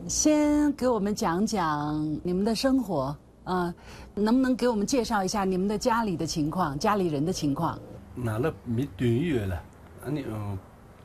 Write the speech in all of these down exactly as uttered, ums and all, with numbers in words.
先给我们讲讲你们的生活啊、呃，能不能给我们介绍一下你们的家里的情况，家里人的情况？ 拿了没多月了，啊你嗯，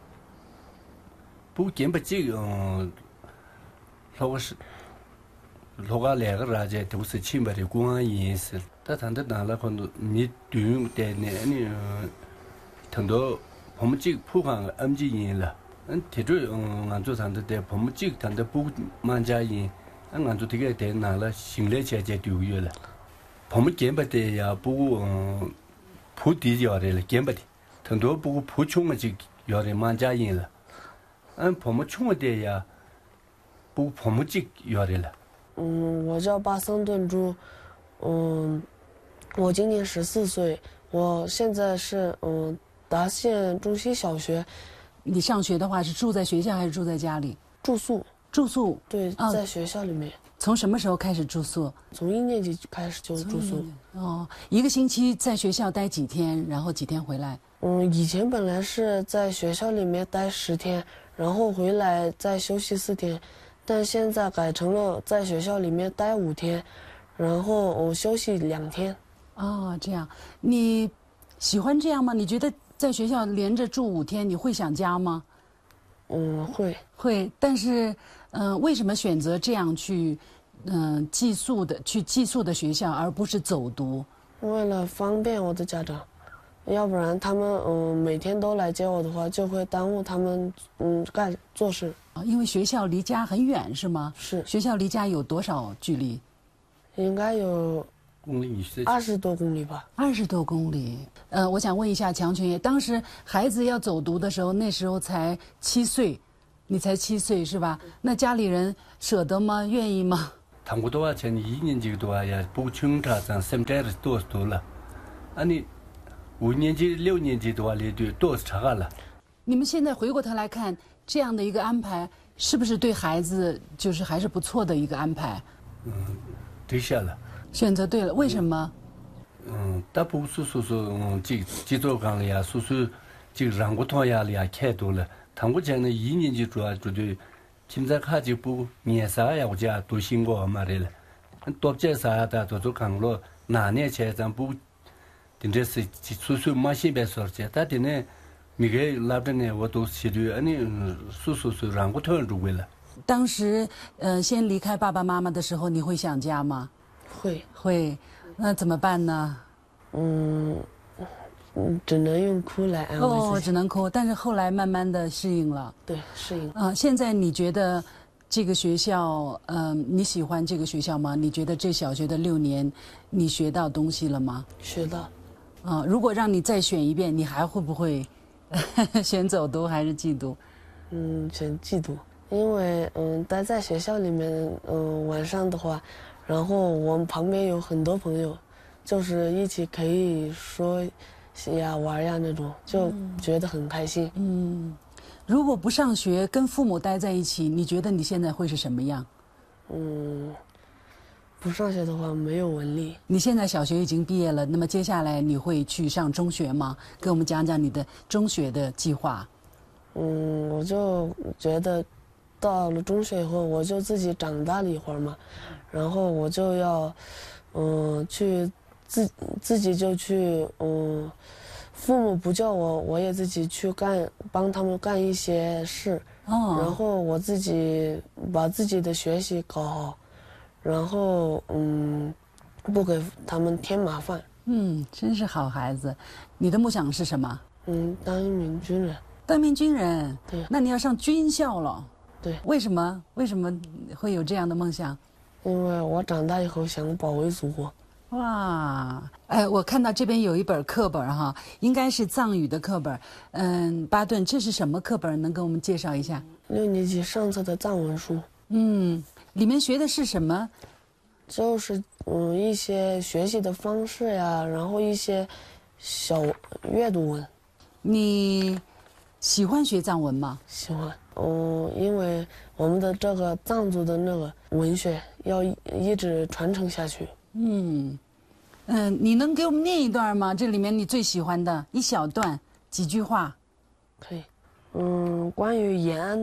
不见不这个嗯，老是老个两个人家都是清白的公安人士，但他的拿了很多没多的呢，你很多我们这个普康的 M 级人了。嗯，提出嗯，俺做上头的，我们这个的不满家人，俺俺做这个的拿了新来钱才六月了，我们见不得呀，不嗯，普地要的了，见不得，很多不普穷的就要的满家人了，俺我们穷的呀，不我们这要的了。 嗯，我叫巴森顿珠，嗯，我今年十四岁，我现在是嗯达县中心小学。 你上学的话是住在学校还是住在家里？ 住宿。 住宿。 对，啊、在学校里面。 从什么时候开始住宿？ 从一年级开始就住宿。 哦，一个星期在学校待几天，然后几天回来？ 嗯，以前本来是在学校里面待十天，然后回来再休息四天，但现在改成了在学校里面待五天，然后我休息两天。 哦，这样，你喜欢这样吗？你觉得？在学校连着住五天，你会想家吗？ 嗯，会会。但是，嗯、呃，为什么选择这样去，嗯、呃，寄宿的去寄宿的学校，而不是走读？ 为了方便我的家长，要不然他们嗯每天都来接我的话，就会耽误他们嗯干做事。 啊，因为学校离家很远，是吗？ 是。 学校离家有多少距离？ 应该有。 公里二十多公里吧， 二十多公里。呃，我想问一下强群爷，当时孩子要走读的时候，那时候才七岁，你才七岁是吧？那家里人舍得吗？愿意吗？ 他们多少钱？一年级多呀，不穷他咱身边的多多了，啊你五年级、六年级的话，里头多是差了。 你们现在回过头来看，这样的一个安排，是不是对孩子就是还是不错的一个安排？ 嗯，对下了。 选择对了，为什么？ 嗯，大部分叔叔嗯，这这周讲了呀，叔叔这让我同压力也开多了。他我讲的一年级主要就对，现在看就不年啥呀，我家都辛苦嘛的了。多介啥的都做讲了，哪年前咱不，真的是叔叔马先别说去，但的呢，每个那边呢我都写的，俺呢叔叔是让我同样住了。 当时呃，先离开爸爸妈妈的时候，你会想家吗？ 会会，那怎么办呢？ 嗯，嗯，只能用哭来安慰自己。 哦，只能哭。但是后来慢慢的适应了。 对，适应。 啊、呃，现在你觉得这个学校，嗯、呃，你喜欢这个学校吗？你觉得这小学的六年，你学到东西了吗？ 学到。 啊、呃，如果让你再选一遍，你还会不会选走读还是寄读？ 嗯，选寄读，因为嗯，待在学校里面，嗯，晚上的话。然后我们旁边有很多朋友，就是一起可以说呀玩呀那种，就觉得很开心。 嗯，如果不上学，跟父母待在一起，你觉得你现在会是什么样？ 嗯，不上学的话没有文理。 你现在小学已经毕业了，那么接下来你会去上中学吗？给我们讲讲你的中学的计划。 嗯，我就觉得到了中学以后，我就自己长大了一会儿嘛。然后我就要，嗯，去自自己就去，嗯，父母不叫我，我也自己去干，帮他们干一些事。 哦。 然后我自己把自己的学习搞好，然后嗯，不给他们添麻烦。 嗯，真是好孩子。你的梦想是什么？ 嗯，当一名军人。 当一名军人。 对。 那你要上军校了。 对。 为什么？为什么会有这样的梦想？ 因为我长大以后想保卫祖国。 哇，哎，我看到这边有一本课本哈，应该是藏语的课本。嗯，巴顿，这是什么课本？能跟我们介绍一下？ 六年级上册的藏文书。 嗯，里面学的是什么？ 就是嗯一些学习的方式呀，然后一些小阅读文。 你喜欢学藏文吗？ 喜欢。嗯，因为我们的这个藏族的那个文学要一直传承下去。 嗯，嗯、呃，你能给我们念一段吗？这里面你最喜欢的一小段，几句话。 可以。嗯，关于延安的，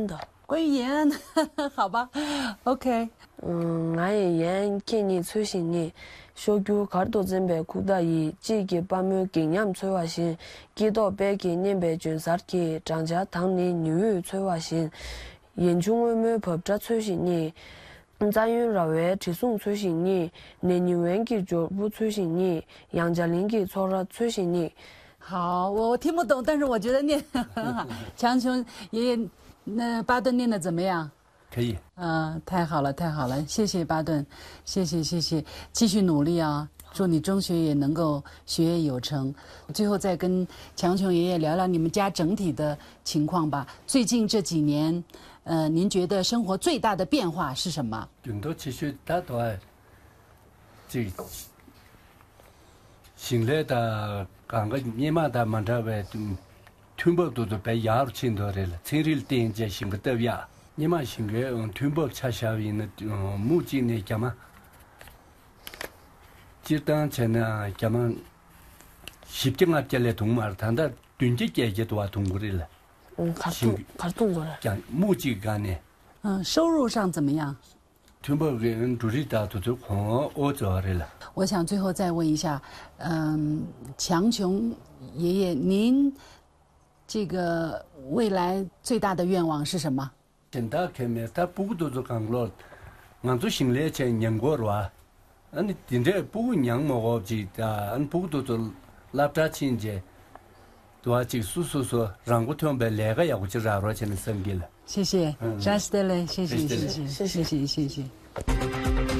关于延安，好吧 ，OK。 음, 나의 연 ken이 최신이 쇼규 가르도 zembe 쿠다이 지게 밤을 개념 최화신 기도 배기 님배 준사기 장자 당리 뉴 최화신 연중의무 법자 최신이 자윤라외 지송 최신이 내뉴wen기 조부 최신이 양자lin기 초라 최신이 好，我我听不懂，但是我觉得念很好。强琼爷爷，那巴顿念的怎么样？ 可以。 嗯，太好了，太好了，谢谢巴顿，谢谢谢谢，继续努力啊！祝你中学也能够学业有成。最后再跟强琼爷爷聊聊你们家整体的情况吧。最近这几年，呃，您觉得生活最大的变化是什么？ 顶多其实大多这新来的刚个年嘛的嘛这呗，全部都是被压入进到来了，城里店家新个得呀。 你们新个嗯，全部插下去那嗯，木金的干嘛？就当前呢，干嘛？十几个家来同嘛，他那短期解决多通过的了。 음, 가동 가동 거래. 讲木金干呢， 嗯，收入上怎么样？ 全部人都是大都是黄欧洲的了。 我想最后再问一下，嗯，强琼爷爷，您这个未来最大的愿望是什么？ 现在看面，他不都是讲了，俺做新来才年过了，俺现在不娘嘛，我记得，俺不都是拉扎亲戚，多几叔叔说，让我他们来个呀，我就让我去那生意了。 谢谢，扎斯德勒，谢谢，谢谢， 谢谢谢谢，谢谢。